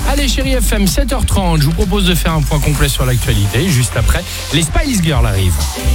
Allez, Chérie FM, 7h30, je vous propose de faire un point complet sur l'actualité. Juste après, les Spice Girls arrivent.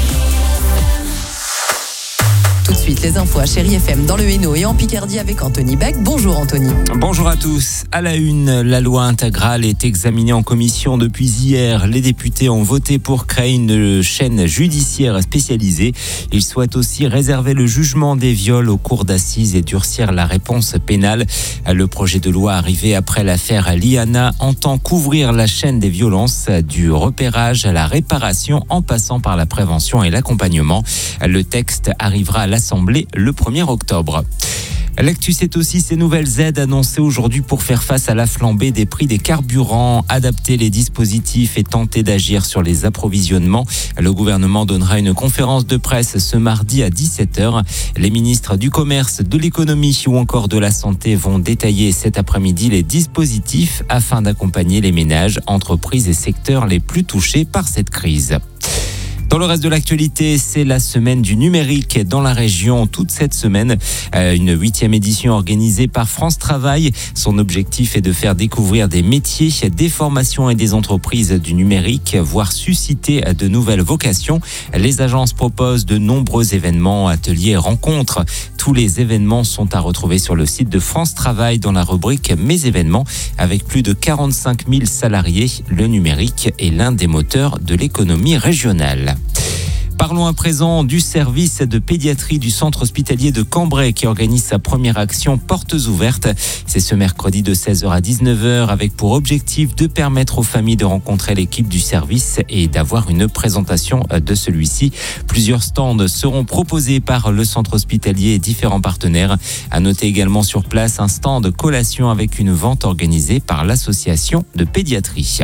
Tout de suite, les infos à Chérie FM dans le Hainaut et en Picardie avec Anthony Beck. Bonjour Anthony. Bonjour à tous. À la une, la loi intégrale est examinée en commission depuis hier. Les députés ont voté pour créer une chaîne judiciaire spécialisée. Ils souhaitent aussi réserver le jugement des viols aux cours d'assises et durcir la réponse pénale. Le projet de loi arrivé après l'affaire Liana entend couvrir la chaîne des violences, du repérage à la réparation en passant par la prévention et l'accompagnement. Le texte arrivera à l'Assemblée le 1er octobre. L'actu, c'est aussi ces nouvelles aides annoncées aujourd'hui pour faire face à la flambée des prix des carburants, adapter les dispositifs et tenter d'agir sur les approvisionnements. Le gouvernement donnera une conférence de presse ce mardi à 17h. Les ministres du Commerce, de l'Économie ou encore de la Santé vont détailler cet après-midi les dispositifs afin d'accompagner les ménages, entreprises et secteurs les plus touchés par cette crise. Dans le reste de l'actualité, c'est la semaine du numérique dans la région. Toute cette semaine, une 8e édition organisée par France Travail. Son objectif est de faire découvrir des métiers, des formations et des entreprises du numérique, voire susciter de nouvelles vocations. Les agences proposent de nombreux événements, ateliers, rencontres. Tous les événements sont à retrouver sur le site de France Travail dans la rubrique Mes événements. Avec plus de 45 000 salariés, le numérique est l'un des moteurs de l'économie régionale. Parlons à présent du service de pédiatrie du centre hospitalier de Cambrai qui organise sa première action Portes ouvertes. C'est ce mercredi de 16h à 19h avec pour objectif de permettre aux familles de rencontrer l'équipe du service et d'avoir une présentation de celui-ci. Plusieurs stands seront proposés par le centre hospitalier et différents partenaires. À noter également sur place un stand collation avec une vente organisée par l'association de pédiatrie.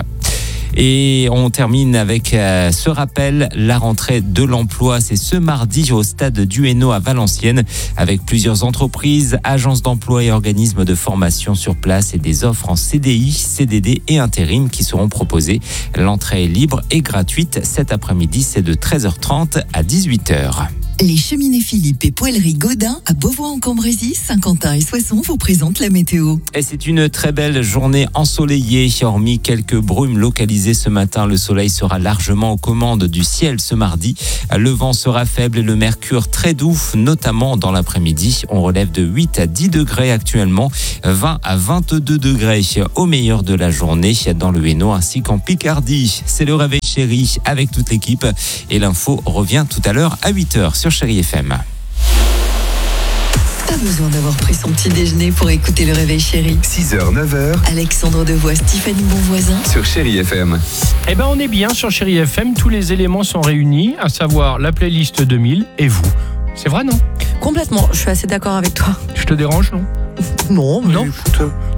Et on termine avec ce rappel, la rentrée de l'emploi, c'est ce mardi au stade du Hainaut à Valenciennes avec plusieurs entreprises, agences d'emploi et organismes de formation sur place et des offres en CDI, CDD et intérim qui seront proposées. L'entrée est libre et gratuite. Cet après-midi, c'est de 13h30 à 18h. Les cheminées Philippe et poêlerie Godin à Beauvoir-en-Cambrésis, Saint-Quentin et Soissons vous présentent la météo. Et c'est une très belle journée ensoleillée. Hormis quelques brumes localisées ce matin, le soleil sera largement aux commandes du ciel ce mardi. Le vent sera faible et le mercure très doux, notamment dans l'après-midi. On relève de 8 à 10 degrés actuellement, 20 à 22 degrés au meilleur de la journée dans le Hainaut ainsi qu'en Picardie. C'est le réveil chéri avec toute l'équipe et l'info revient tout à l'heure à 8h sur Chérie FM. Pas besoin d'avoir pris son petit déjeuner pour écouter le réveil chéri. 6h, 9h. Alexandre Devois, Stéphanie Bonvoisin. Sur Chérie FM. Eh ben, on est bien sur Chérie FM. Tous les éléments sont réunis, à savoir la playlist 2000 et vous. C'est vrai, non? Complètement, je suis assez d'accord avec toi. Je te dérange, non? Non, mais Non. écoute,